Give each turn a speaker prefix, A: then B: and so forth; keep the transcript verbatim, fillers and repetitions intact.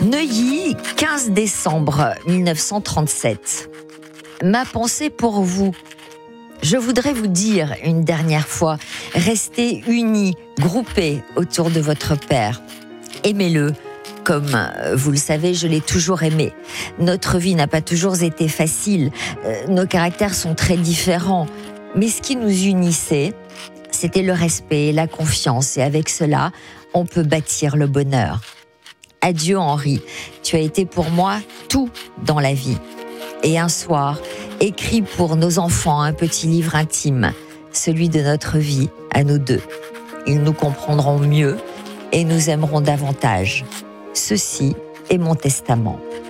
A: Neuilly, quinze décembre mille neuf cent trente-sept. Ma pensée pour vous. Je voudrais vous dire une dernière fois, restez unis, groupés autour de votre père. Aimez-le. Comme vous le savez, je l'ai toujours aimé. Notre vie n'a pas toujours été facile. Nos caractères sont très différents. Mais ce qui nous unissait, c'était le respect, la confiance. Et avec cela, on peut bâtir le bonheur. Adieu Henri, tu as été pour moi tout dans la vie. Et un soir, écris pour nos enfants un petit livre intime, celui de notre vie à nous deux. Ils nous comprendront mieux et nous aimeront davantage. Ceci est mon testament.